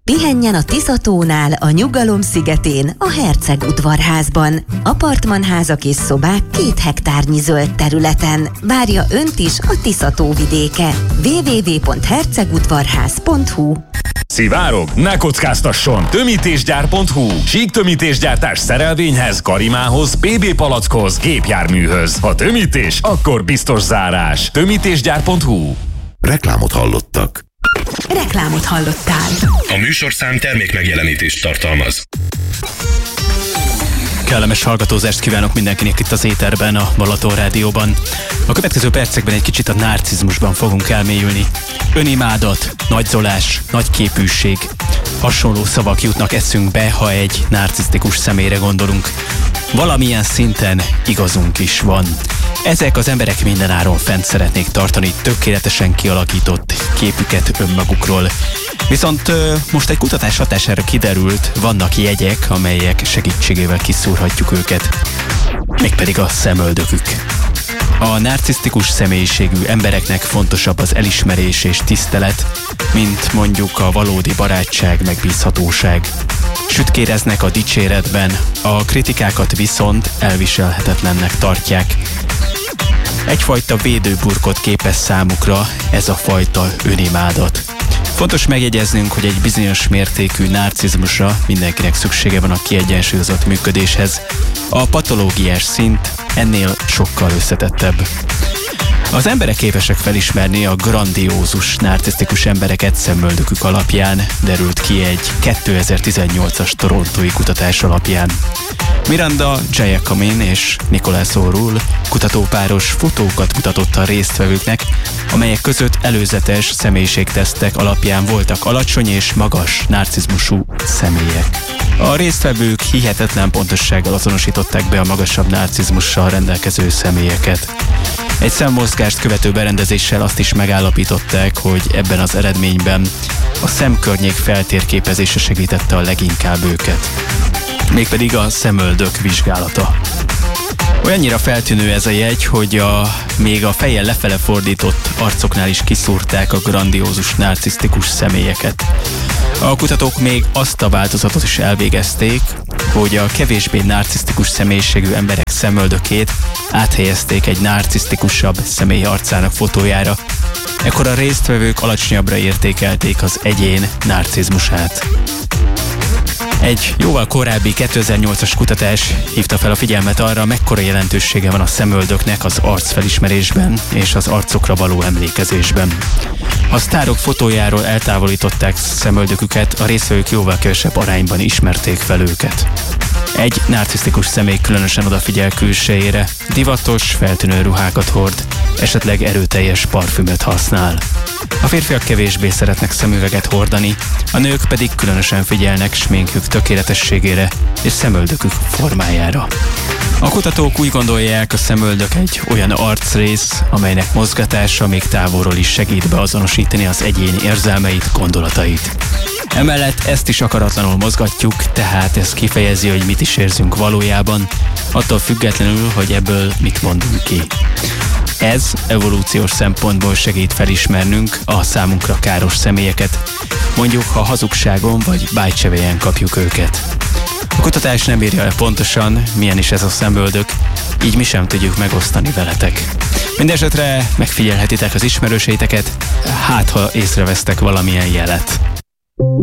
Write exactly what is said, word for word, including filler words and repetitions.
Pihenjen a Tiszatónál, a Nyugalom szigetén, a Herceg udvarházban. Apartmanházak és szobák két hektárnyi zöld területen. Várja önt is a Tiszató vidéke. double-u double-u double-u pont hercegudvarház pont hu. Szivárog? Ne kockáztasson! tömítésgyár pont hu. Sík tömítésgyártás szerelvényhez, karimához, pé bé palackhoz, gépjárműhöz. Ha tömítés, akkor biztos zárás. tömítésgyár pont hu. Reklámot hallottak. Reklámot hallottál. A műsorszám termékmegjelenítést tartalmaz. Kellemes hallgatózást kívánok mindenkinek itt az éterben, a Balaton Rádióban. A következő percekben egy kicsit a narcizmusban fogunk elmélyülni. Önimádat, nagyzolás, nagyképűség. Hasonló szavak jutnak eszünkbe, ha egy narcisztikus személyre gondolunk. Valamilyen szinten igazunk is van. Ezek az emberek mindenáron fent szeretnék tartani tökéletesen kialakított képüket önmagukról. Viszont most egy kutatás hatására kiderült, vannak jegyek, amelyek segítségével kiszúrhatjuk őket. Mégpedig a szemöldökük. A narcisztikus személyiségű embereknek fontosabb az elismerés és tisztelet, mint mondjuk a valódi barátság, megbízhatóság. Sütkéreznek a dicséretben, a kritikákat viszont elviselhetetlennek tartják. Egyfajta védőburkot képez számukra ez a fajta önimádat. Fontos megjegyeznünk, hogy egy bizonyos mértékű narcizmusra mindenkinek szüksége van a kiegyensúlyozott működéshez. A patológiás szint ennél sokkal összetettebb. Az emberek képesek felismerni a grandiózus, narcisztikus embereket szemöldökük alapján, derült ki egy kétezer-tizennyolcas torontói kutatás alapján. Miranda Giacomin és Nicolas O'Rourke kutatópáros fotókat mutatott a résztvevőknek, amelyek között előzetes személyiségtesztek alapján voltak alacsony és magas narcizmusú személyek. A résztvevők hihetetlen pontossággal azonosították be a magasabb narcizmussal rendelkező személyeket. Egy szemmozgást követő berendezéssel azt is megállapították, hogy ebben az eredményben a szemkörnyék feltérképezése segítette a leginkább őket. Mégpedig a szemöldök vizsgálata. Olyannyira feltűnő ez a jegy, hogy a, még a fejjel lefele fordított arcoknál is kiszúrták a grandiózus narcisztikus személyeket. A kutatók még azt a változatot is elvégezték, hogy a kevésbé narcisztikus személyiségű emberek szemöldökét áthelyezték egy narcisztikusabb személy arcának fotójára. Ekkor a résztvevők alacsonyabbra értékelték az egyén narcizmusát. Egy jóval korábbi kétezer-nyolcas kutatás hívta fel a figyelmet arra, mekkora jelentősége van a szemöldöknek az arcfelismerésben és az arcokra való emlékezésben. Ha a sztárok fotójáról eltávolították szemöldöküket, a résztvevők jóval kevesebb arányban ismerték fel őket. Egy narcisztikus személy különösen odafigyel külsejére, divatos, feltűnő ruhákat hord, esetleg erőteljes parfümöt használ. A férfiak kevésbé szeretnek szemüveget hordani, a nők pedig különösen figyelnek sminkjük tökéletességére és szemöldökük formájára. A kutatók úgy gondolják, a szemöldök egy olyan arcrész, amelynek mozgatása még távolról is segít beazonosítani az egyén érzelmeit, gondolatait. Emellett ezt is akaratlanul mozgatjuk, tehát ez kifejezi, hogy mit is érzünk valójában, attól függetlenül, hogy ebből mit mondunk ki. Ez evolúciós szempontból segít felismernünk a számunkra káros személyeket, mondjuk ha hazugságon vagy bájtsevelyen kapjuk őket. A kutatás nem írja el pontosan, milyen is ez a szemöldök, így mi sem tudjuk megosztani veletek. Mindenesetre megfigyelhetitek az ismerőseiteket, hát ha észrevesztek valamilyen jelet.